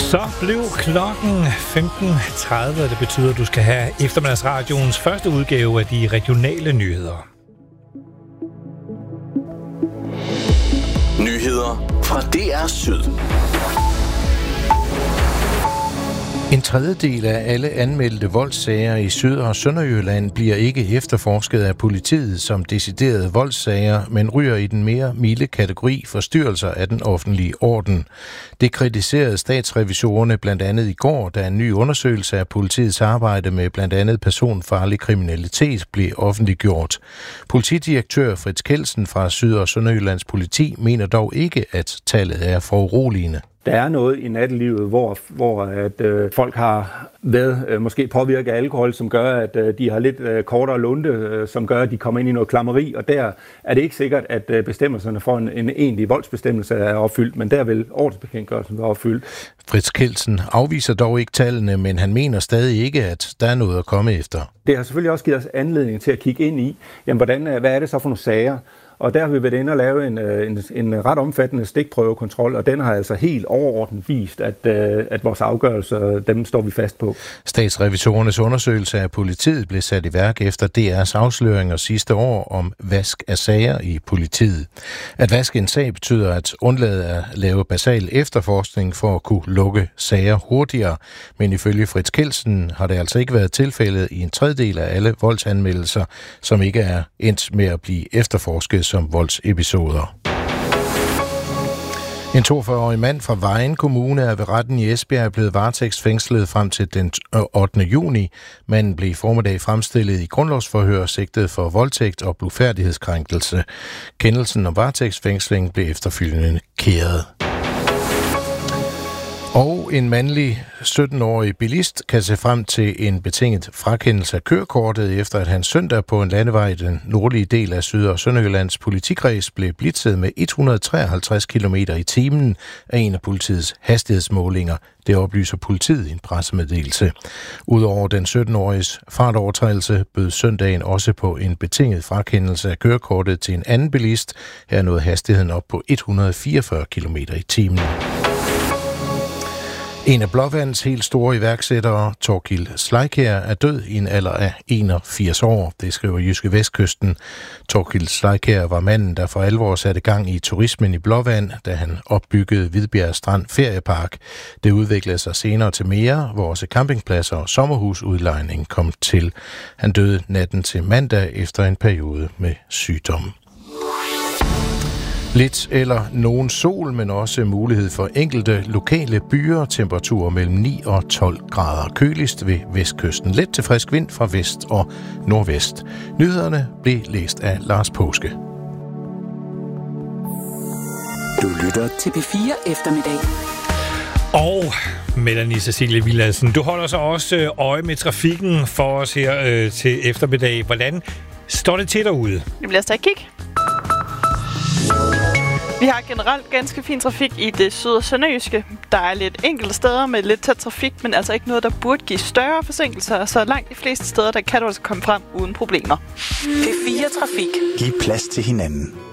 Så blev klokken 15.30, og det betyder, at du skal have eftermiddagsradioens første udgave af de regionale nyheder. Nyheder fra DR Syd. En tredjedel af alle anmeldte voldssager i Syd- og Sønderjylland bliver ikke efterforsket af politiet som deciderede voldssager, men ryger i den mere milde kategori forstyrrelser af den offentlige orden. Det kritiserede statsrevisorerne blandt andet i går, da en ny undersøgelse af politiets arbejde med blandt andet personfarlig kriminalitet blev offentliggjort. Politidirektør Frits Kelsen fra Syd- og Sønderjyllands politi mener dog ikke, at tallet er foruroligende. Der er noget i nattelivet, hvor at folk har været måske påvirket af alkohol, som gør, at de har lidt kortere lunte, som gør, at de kommer ind i noget klammeri, og der er det ikke sikkert, at bestemmelserne for en egentlig voldsbestemmelse er opfyldt, men der vil ordensbekendtgørelsen være opfyldt. Frits Kelsen afviser dog ikke tallene, men han mener stadig ikke, at der er noget at komme efter. Det har selvfølgelig også givet os anledning til at kigge ind i, hvad er det så for nogle sager? Og der har vi været inde og lave en ret omfattende stikprøvekontrol, og den har altså helt overordnet vist, at vores afgørelser, dem står vi fast på. Statsrevisorernes undersøgelse af politiet blev sat i værk efter DR's afsløringer sidste år om vask af sager i politiet. At vaske en sag betyder at undlade at lave basal efterforskning for at kunne lukke sager hurtigere, men ifølge Frits Kelsen har det altså ikke været tilfældet i en tredjedel af alle voldsanmeldelser, som ikke er endt med at blive efterforsket som voldsepisoder. En 42-årig mand fra Vejen Kommune er ved retten i Esbjerg blevet varetægtsfængslet frem til den 8. juni. Manden blev i formiddag fremstillet i grundlovsforhør sigtet for voldtægt og blufærdighedskrænkelse. Kendelsen om varetægtsfængsling blev efterfølgende kæret. Og en mandlig 17-årig bilist kan se frem til en betinget frakendelse af kørekortet, efter at han søndag på en landevej i den nordlige del af Syd- og Sønderjyllands politikreds blev blitzet med 153 km i timen af en af politiets hastighedsmålinger. Det oplyser politiet i en pressemeddelelse. Udover den 17-åriges fartovertrædelse bød søndagen også på en betinget frakendelse af kørekortet til en anden bilist. Her nåede hastigheden op på 144 km i timen. En af Blåvands helt store iværksættere, Thorkild Sleikjær, er død i en alder af 81 år. Det skriver Jyske Vestkysten. Thorkild Sleikjær var manden, der for alvor satte gang i turismen i Blåvand, da han opbyggede Hvidbjerg Strand Feriepark. Det udviklede sig senere til mere, hvor også campingpladser og sommerhusudlejning kom til. Han døde natten til mandag efter en periode med sygdom. Lidt eller nogen sol, men også mulighed for enkelte lokale byer. Temperaturer mellem 9 og 12 grader. Køligst ved vestkysten. Let til frisk vind fra vest og nordvest. Nyhederne blev læst af Lars Påske. Du lytter til P4 Eftermiddag. Og Melanie Cecilie Villadsen, du holder så også øje med trafikken for os her til eftermiddag. Hvordan står det til derude? Det bliver stadig kig. Vi har generelt ganske fin trafik i det syd- og sønderjyske. Der er lidt enkelte steder med lidt tæt trafik, men altså ikke noget, der burde give større forsinkelser. Så langt de fleste steder, der kan du altså komme frem uden problemer. P4 Trafik. Giv plads til hinanden.